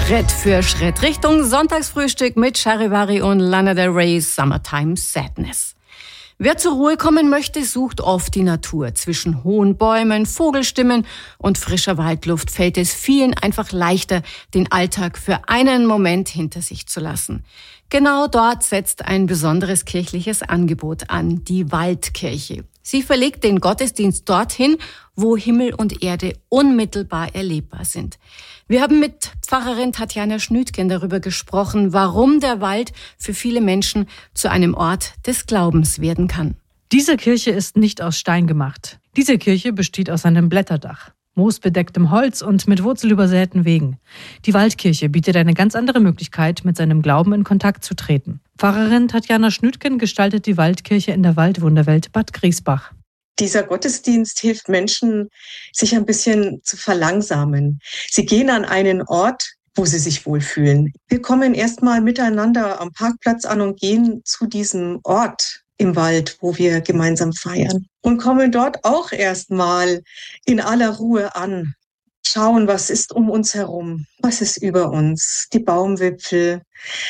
Schritt für Schritt Richtung Sonntagsfrühstück mit Charivari und Lana Del Rey's Summertime Sadness. Wer zur Ruhe kommen möchte, sucht oft die Natur. Zwischen hohen Bäumen, Vogelstimmen und frischer Waldluft fällt es vielen einfach leichter, den Alltag für einen Moment hinter sich zu lassen. Genau dort setzt ein besonderes kirchliches Angebot an, die Waldkirche. Sie verlegt den Gottesdienst dorthin, wo Himmel und Erde unmittelbar erlebbar sind. Wir haben mit Pfarrerin Tatjana Schnütgen darüber gesprochen, warum der Wald für viele Menschen zu einem Ort des Glaubens werden kann. Diese Kirche ist nicht aus Stein gemacht. Diese Kirche besteht aus einem Blätterdach, moosbedecktem Holz und mit wurzelübersäten Wegen. Die Waldkirche bietet eine ganz andere Möglichkeit, mit seinem Glauben in Kontakt zu treten. Pfarrerin Tatjana Schnütgen gestaltet die Waldkirche in der Waldwunderwelt Bad Griesbach. Dieser Gottesdienst hilft Menschen, sich ein bisschen zu verlangsamen. Sie gehen an einen Ort, wo sie sich wohlfühlen. Wir kommen erstmal miteinander am Parkplatz an und gehen zu diesem Ort im Wald, wo wir gemeinsam feiern. Und kommen dort auch erstmal in aller Ruhe an. Schauen, was ist um uns herum, was ist über uns, die Baumwipfel,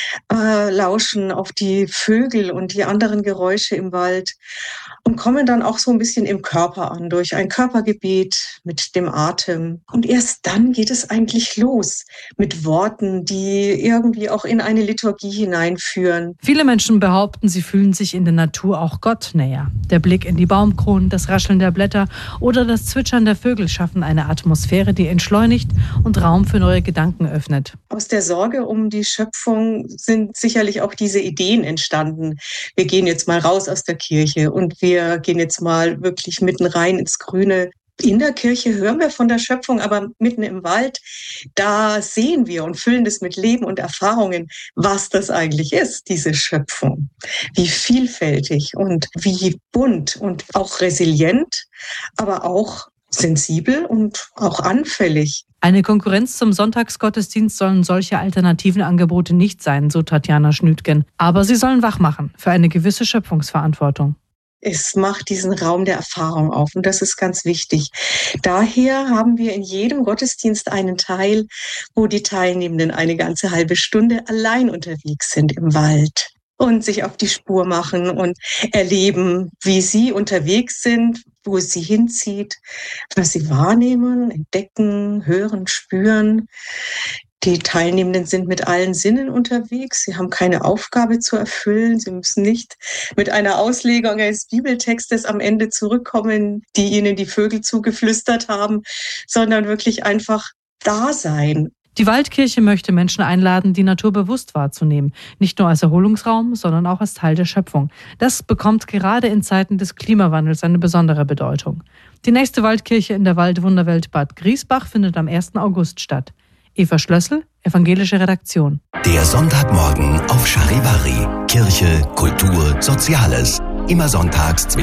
lauschen auf die Vögel und die anderen Geräusche im Wald und kommen dann auch so ein bisschen im Körper an, durch ein Körpergebet mit dem Atem. Und erst dann geht es eigentlich los mit Worten, die irgendwie auch in eine Liturgie hineinführen. Viele Menschen behaupten, sie fühlen sich in der Natur auch Gott näher. Der Blick in die Baumkronen, das Rascheln der Blätter oder das Zwitschern der Vögel schaffen eine Atmosphäre, die entschleunigt und Raum für neue Gedanken öffnet. Aus der Sorge um die Schöpfung sind sicherlich auch diese Ideen entstanden. Wir gehen jetzt mal raus aus der Kirche und wir gehen jetzt mal wirklich mitten rein ins Grüne. In der Kirche hören wir von der Schöpfung, aber mitten im Wald, da sehen wir und füllen das mit Leben und Erfahrungen, was das eigentlich ist, diese Schöpfung. Wie vielfältig und wie bunt und auch resilient, aber auch sensibel und auch anfällig. Eine Konkurrenz zum Sonntagsgottesdienst sollen solche alternativen Angebote nicht sein, so Tatjana Schnütgen. Aber sie sollen wachmachen für eine gewisse Schöpfungsverantwortung. Es macht diesen Raum der Erfahrung auf und das ist ganz wichtig. Daher haben wir in jedem Gottesdienst einen Teil, wo die Teilnehmenden eine ganze halbe Stunde allein unterwegs sind im Wald und sich auf die Spur machen und erleben, wie sie unterwegs sind, wo es sie hinzieht, was sie wahrnehmen, entdecken, hören, spüren. Die Teilnehmenden sind mit allen Sinnen unterwegs. Sie haben keine Aufgabe zu erfüllen. Sie müssen nicht mit einer Auslegung eines Bibeltextes am Ende zurückkommen, die ihnen die Vögel zugeflüstert haben, sondern wirklich einfach da sein. Die Waldkirche möchte Menschen einladen, die Natur bewusst wahrzunehmen. Nicht nur als Erholungsraum, sondern auch als Teil der Schöpfung. Das bekommt gerade in Zeiten des Klimawandels eine besondere Bedeutung. Die nächste Waldkirche in der Waldwunderwelt Bad Griesbach findet am 1. August statt. Eva Schlössl, evangelische Redaktion. Der Sonntagmorgen auf Charivari. Kirche, Kultur, Soziales. Immer sonntags zwischen